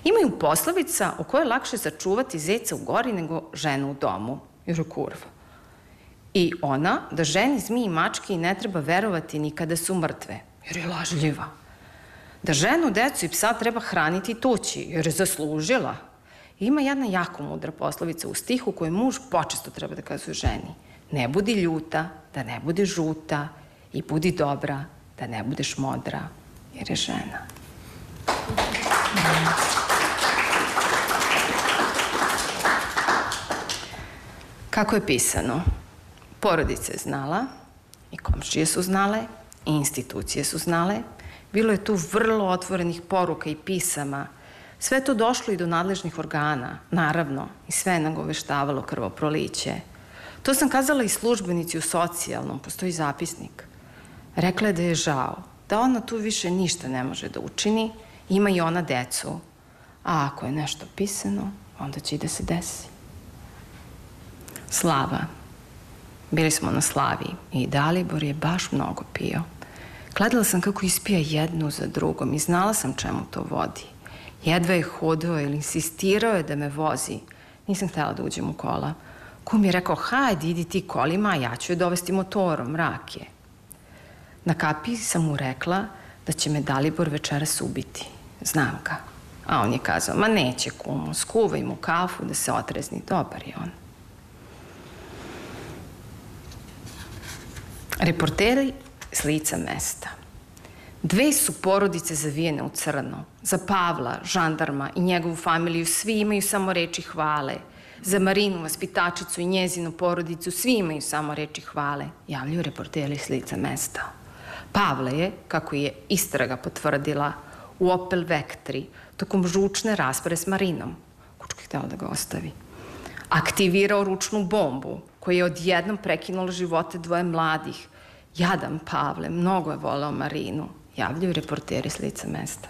Imaju poslovica o kojoj je lakše sačuvati zeca u gori nego ženu u domu, jer je kurva. I ona da ženi, zmiji i mački ne treba verovati ni kada su mrtve, jer je lažljiva. Da ženu, decu i psa treba hraniti i tući, jer je zaslužila. Ima jedna jako mudra poslovica u stihu koju muž počesto treba da kazuje ženi. Ne budi ljuta, da ne budi žuta i budi dobra, da ne budeš modra, jer je žena. Kako je pisano? Porodica je znala, i komšije su znale, i institucije su znale. Bilo je tu vrlo otvorenih poruka i pisama. Sve to došlo i do nadležnih organa, naravno, i sve je nagoveštavalo krvoproliće. To sam kazala i službenici u socijalnom, postoji zapisnik. Rekla je da je žao, da ona tu više ništa ne može da učini, ima i ona decu. A ako je nešto pisano, onda će i da se desi. Slava. Bili smo na Slavi i Dalibor je baš mnogo pio. Gledala sam kako ispija jednu za drugom i znala sam čemu to vodi. Jedva je hodao ili insistirao je da me vozi. Nisam htjela da uđem u kola. Kum je rekao, hajde, idi ti kolima, a ja ću je dovesti motorom, mrak je. Na kapiji sam mu rekla da će me Dalibor večeras ubiti. Znam ga. A on je kazao, ma neće kumu, skuvaj mu kafu da se otrezni, dobar je on. Reporteri s lica mesta. Dve su porodice zavijene u crno. Za Pavla, žandarma i njegovu familiju svi imaju samo reči hvale. Za Marinu, vaspitačicu i njezinu porodicu svi imaju samo reči hvale, javljaju reporteri s lica mesta. Pavle je, kako je istraga potvrdila, u Opel Vectri tokom žučne rasprave s Marinom. Kučka je htjela da ga ostavi. Aktivirao ručnu bombu koja je odjednom prekinula živote dvoje mladih. Jadan Pavle, mnogo je voleo Marinu, javljaju reporteri s lica mesta.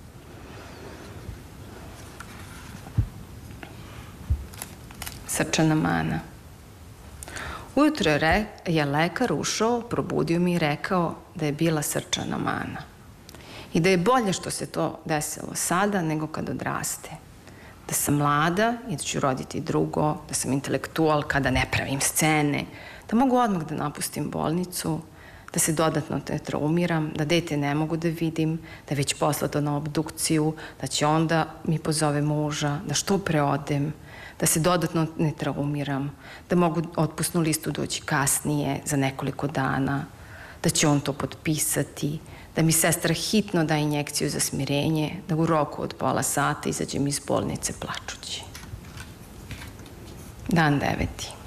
Srčana mana. Ujutro je lekar ušao, probudio mi i rekao da je bila srčana mana. I da je bolje što se to desilo sada nego kad odraste. Da sam mlada i da ću roditi drugo, da sam intelektual kada ne pravim scene, da mogu odmah da napustim bolnicu, da se dodatno te traumiram, da dete ne mogu da vidim, da je već poslato na obdukciju, da će onda mi pozove muža, da što pre odem, da se dodatno ne traumiram, da mogu otpusnu listu doći kasnije, za nekoliko dana, da će on to potpisati, da mi sestra hitno da injekciju za smirenje, da u roku od pola sata izađem iz bolnice plačući. Dan 9.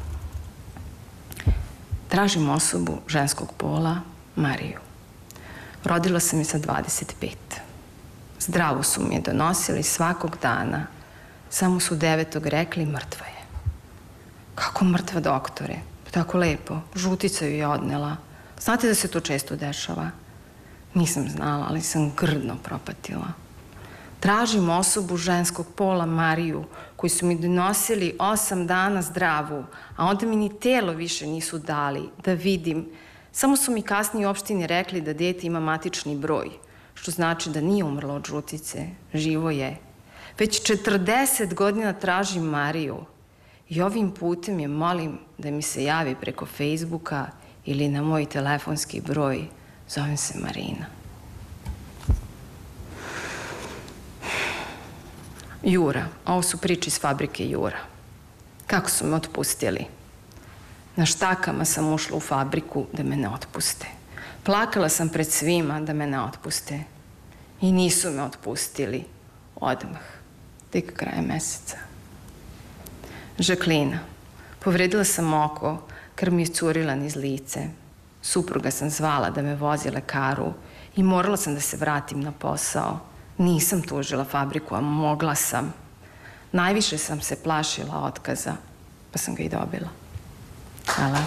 Tražim osobu ženskog pola, Mariju. Rodila sam je sa 25. Zdravo su mi je donosili svakog dana. Samo su 9. rekli, mrtva je. Kako mrtva, doktore? Tako lepo. Žutica ju je odnela. Znate da se to često dešava? Nisam znala, ali sam grdno propatila. Tražim osobu ženskog pola, Mariju, koji su mi donosili 8 dana zdravu, a onda mi ni telo više nisu dali, da vidim. Samo su mi kasnije u opštini rekli da dete ima matični broj, što znači da nije umrlo od žutice, živo je. Već 40 godina tražim Mariju i ovim putem je molim da mi se javi preko Facebooka ili na moj telefonski broj. Zovem se Marina. Jura. Ovo su priče iz fabrike Jura. Kako su me otpustili? Na štakama sam ušla u fabriku da me ne otpuste. Plakala sam pred svima da me ne otpuste. I nisu me otpustili. Odmah. Tek kraja meseca. Žaklina. Povredila sam oko, krv mi je curila niz lice. Supruga sam zvala da me vozi lekaru i morala sam da se vratim na posao. Nisam tužila fabriku, a mogla sam. Najviše sam se plašila otkaza, pa sam ga i dobila. Hvala.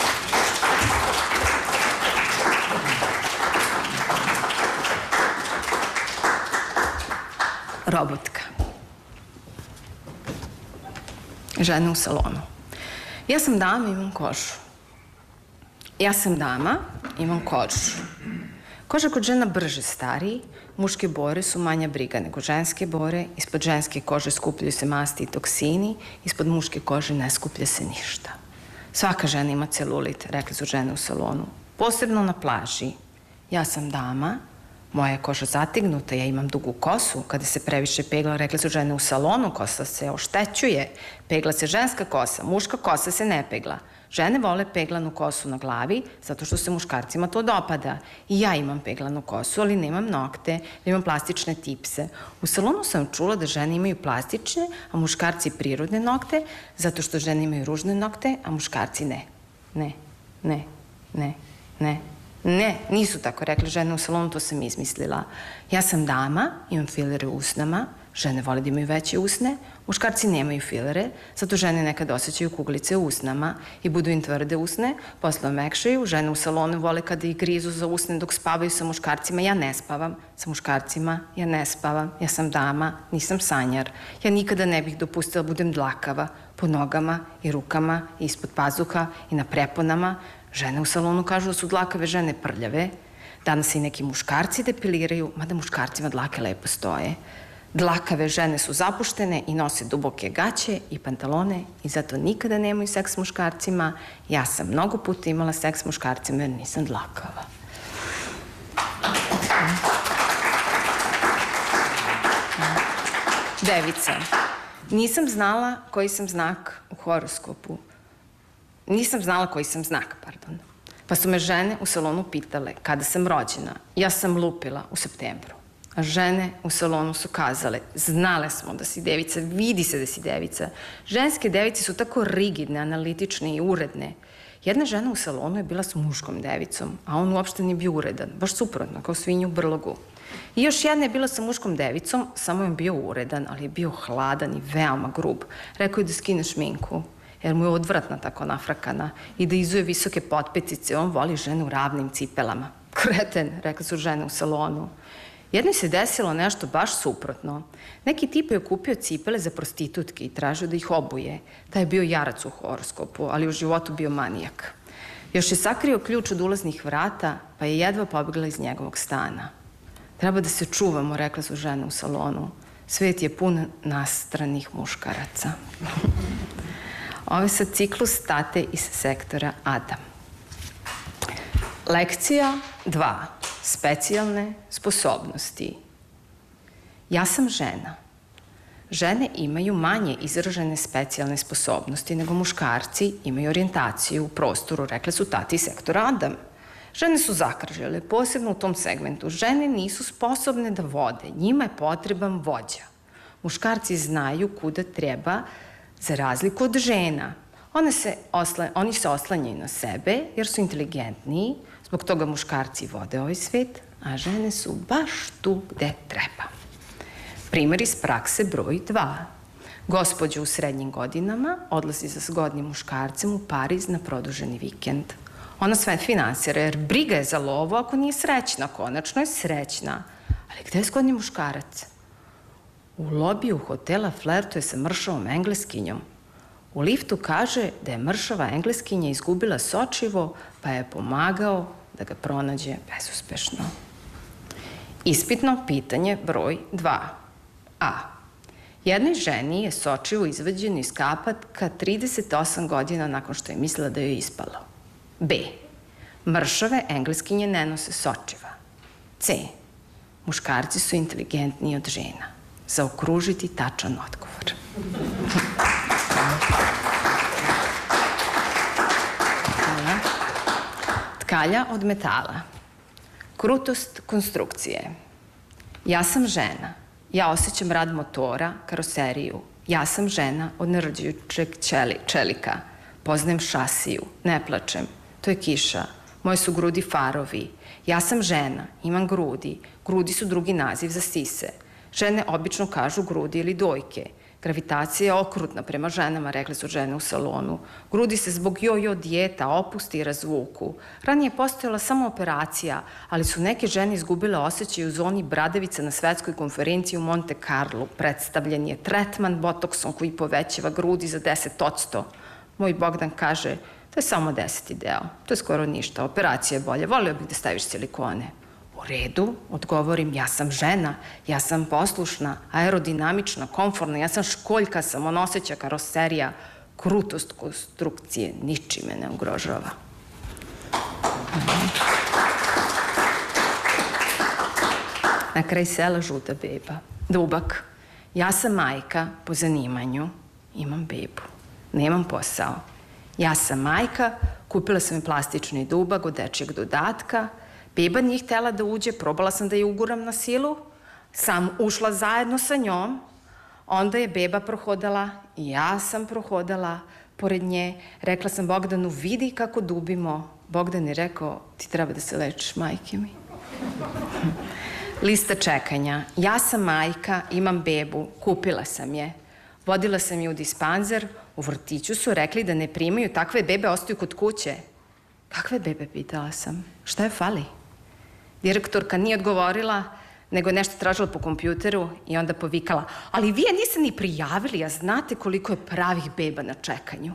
Robotka. Žena u salonu. Ja sam dama, imam kožu. Ja sam dama, imam kožu. Koža kod žena brže stari, muške bore su manja briga nego ženske bore, ispod ženske kože skupljaju se masti i toksini, ispod muške kože ne skuplja se ništa. Svaka žena ima celulit, rekli su žene u salonu, posebno na plaži. Ja sam dama, moja je koža zategnuta, ja imam dugu kosu, kada se previše pegla, rekli su žene u salonu, kosa se oštećuje, pegla se ženska kosa, muška kosa se ne pegla. Žene vole peglanu kosu na glavi, zato što se muškarcima to dopada. I ja imam peglanu kosu, ali nemam nokte, nemam plastične tipse. U salonu sam čula da žene imaju plastične, a muškarci prirodne nokte, zato što žene imaju ružne nokte, a muškarci ne. Ne, nisu tako rekli žene u salonu, to sam izmislila. Ja sam dama, imam filere u usnama, žene vole da imaju veće usne, muškarci nemaju filere, zato žene nekad osjećaju kuglice u usnama i budu im tvrde usne, posle omekšaju, žene u salonu vole kada ih grizu za usne dok spavaju sa muškarcima, ja ne spavam sa muškarcima, ja ne spavam, ja sam dama, nisam sanjar, ja nikada ne bih dopustila da budem dlakava po nogama i rukama, i ispod pazuha i na preponama. Žene u salonu kažu da su dlakave žene prljave, danas se i neki muškarci depiliraju, mada muškarcima dlake lepo stoje. Dlakave žene su zapuštene i nose duboke gaće i pantalone i zato nikada nemaju seks s muškarcima. Ja sam mnogo puta imala seks s muškarcima jer nisam dlakava. Devica. Nisam znala koji sam znak u horoskopu. Nisam znala koji sam znak, pardon. Pa su me žene u salonu pitale kada sam rođena. Ja sam lupila u septembru. A žene u salonu su kazale, znale smo da si devica, vidi se da si devica. Ženske device su tako rigidne, analitične i uredne. Jedna žena u salonu je bila s muškom devicom, a on uopšte nije bio uredan, baš suprotno, kao svinju u brlogu. I još jedna je bila sa muškom devicom, samo je bio uredan, ali je bio hladan i veoma grub. Rekao je da skine šminku, jer mu je odvratna tako nafrakana i da izuje visoke potpecice. On voli žene u ravnim cipelama. Kreten, rekli su žene u salonu. Jednoj se desilo nešto baš suprotno. Neki tip je kupio cipele za prostitutke i tražio da ih obuje. Taj je bio jarac u horoskopu, ali u životu bio manijak. Još je sakrio ključ od ulaznih vrata, pa je jedva pobegla iz njegovog stana. Treba da se čuvamo, rekla su žene u salonu. Svet je pun nastranih muškaraca. Ovo je sad ciklus tate iz sektora Adam. Lekcija 2. Specijalne sposobnosti. Ja sam žena. Žene imaju manje izražene specijalne sposobnosti nego muškarci imaju orijentaciju u prostoru, rekle su tati iz sektora Adam. Žene su zakržile, posebno u tom segmentu. Žene nisu sposobne da vode, njima je potreban vođa. Muškarci znaju kuda treba, za razliku od žena. Oni se oslanjaju na sebe jer su inteligentniji, zbog toga muškarci vode ovaj svet, a žene su baš tu gde treba. Primer iz prakse broj 2. Gospođa u srednjim godinama odlazi za zgodnim muškarcem u Pariz na produženi vikend. Ona sve finansira jer briga je za lovu ako nije srećna. Konačno je srećna. Ali gde je zgodni muškarac? U lobiju hotela flertuje sa mršavom Engleskinjom. U liftu kaže da je mršava Engleskinja izgubila sočivo, pa je pomagao da ga pronađe bezuspešno. Ispitno pitanje broj 2. A. Jednoj ženi je sočivo izvađeno iz kapatka 38 godina nakon što je mislila da joj je ispalo. B. Mršave Engleskinje ne nose sočiva. C. Muškarci su inteligentniji od žena. Zaokružiti tačan odgovor. Tkalja od metala. Krutost konstrukcije. Ja sam žena. Ja osjećam rad motora, karoseriju. Ja sam žena od nerđujućeg čelika. Poznajem šasiju. Ne plačem. To je kiša. Moje su grudi farovi. Ja sam žena. Imam grudi. Grudi su drugi naziv za sise. Žene obično kažu grudi ili dojke. Gravitacija je okrutna prema ženama, rekli su žene u salonu. Grudi se zbog jo-jo dijeta, opusti i razvuku. Ranije je postojala samo operacija, ali su neke žene izgubile osjećaj u zoni bradavica na svetskoj konferenciji u Monte Carlo. Predstavljen je tretman botoksom koji povećava grudi za 10%. Moj Bogdan kaže, to je samo 10. deo. To je skoro ništa. Operacija je bolja. Volio bih da staviš silikone. U redu, odgovorim, ja sam žena, ja sam poslušna, aerodinamična, komfortna, ja sam školjka, samonoseća karoserija, krutost konstrukcije ničime ne ugrožava. Na kraj sela žuta beba. Dubak. Ja sam majka po zanimanju, imam bebu. Nemam posao. Ja sam majka, kupila sam mi plastični dubak od dečijeg dodatka. Beba nije htela da uđe, probala sam da je uguram na silu. Sam ušla zajedno sa njom. Onda je beba prohodala i ja sam prohodala pored nje. Rekla sam Bogdanu, vidi kako dubimo. Bogdan je rekao, ti treba da se lečiš, majke mi. Lista čekanja. Ja sam majka, imam bebu, kupila sam je. Vodila sam je u dispanzer, u vrtiću su rekli da ne primaju, takve bebe ostaju kod kuće. Kakve bebe, pitala sam. Šta je fali? Direktorka nije odgovorila, nego je nešto tražila po kompjuteru i onda povikala, ali vi je niste ni prijavili, a znate koliko je pravih beba na čekanju.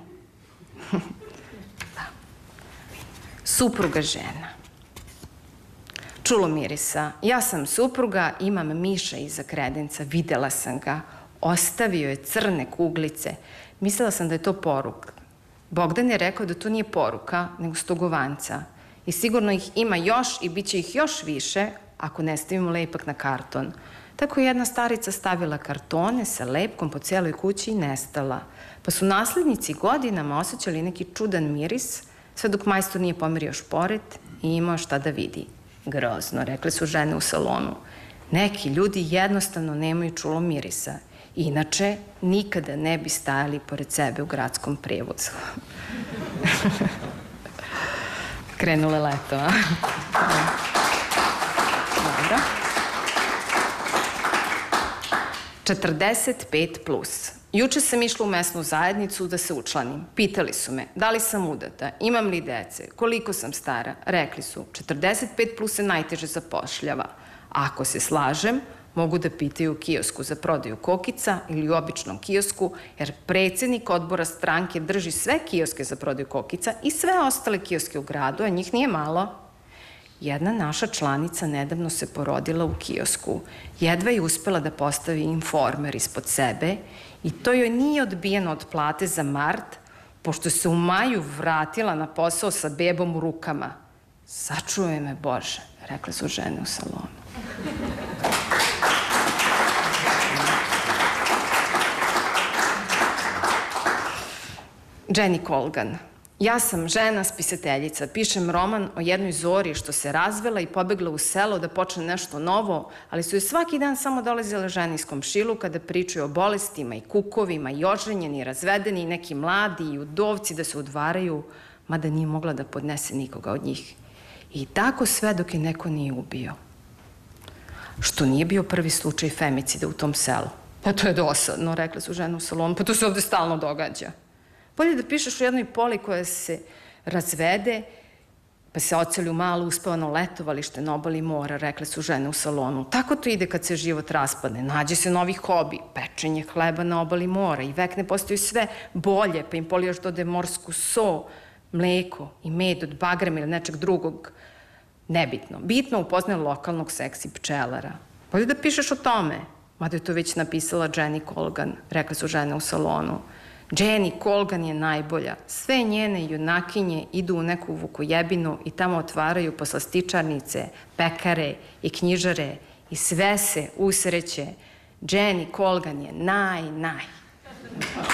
Da. Supruga žena. Čulo mirisa. Ja sam supruga, imam miša iza kredenca, videla sam ga. Ostavio je crne kuglice. Mislila sam da je to poruka. Bogdan je rekao da to nije poruka, nego stogovanca. I sigurno ih ima još i bit će ih još više ako ne stavimo lepak na karton. Tako je jedna starica stavila kartone sa lepkom po cijeloj kući i nestala. Pa su naslednici godinama osjećali neki čudan miris, sve dok majstor nije pomerio šporet i imao šta da vidi. Grozno, rekle su žene u salonu. Neki ljudi jednostavno nemaju čulo mirisa. Inače, nikada ne bi stajali pored sebe u gradskom prevozu. Krenule leto, a? Dobro. 45+. Juče sam išla u mesnu zajednicu da se učlanim. Pitali su me da li sam udata, imam li dece, koliko sam stara. Rekli su 45+ se najteže zapošljava. Ako se slažem, mogu da pitaju u kiosku za prodaju kokica ili u običnom kiosku, jer predsjednik odbora stranke drži sve kioske za prodaju kokica i sve ostale kioske u gradu, a njih nije malo. Jedna naša članica nedavno se porodila u kiosku. Jedva je uspela da postavi informer ispod sebe i to joj nije odbijeno od plate za mart, pošto se u maju vratila na posao sa bebom u rukama. Sačuvaj me, Bože, rekle su žene u salonu. Jenny Colgan. Ja sam žena spisateljica, pišem roman o jednoj Zori što se razvela i pobegla u selo da počne nešto novo, ali su joj svaki dan samo dolazile žene iz komšiluka da pričaju o bolestima i kukovima i oženjeni i razvedeni i neki mladi i udovci da se udvaraju, mada nije mogla da podnese nikoga od njih. I tako sve dok je neko nije ubio. Što nije bio prvi slučaj femicida u tom selu. Pa to je dosadno, rekle su žene u salonu, pa to se ovde stalno događa. Bolje da pišeš u jednoj poli koja se razvede, pa se oceli u malo uspavano letovalište na obali mora, rekle su žene u salonu. Tako to ide kad se život raspadne. Nađe se novi hobi, pečenje hleba na obali mora i vekne postaju sve bolje, pa im poli još dode morsku so, mleko i med od bagrema ili nečeg drugog. Nebitno. Bitno upoznaje lokalnog seksi pčelara. Bolje da pišeš o tome. Mada je to već napisala Jenny Colgan, rekle su žene u salonu. Jenny Colgan je najbolja. Sve njene junakinje idu u neku vukojebinu i tamo otvaraju poslastičarnice, pekare i knjižare i sve se usreće. Jenny Colgan je naj.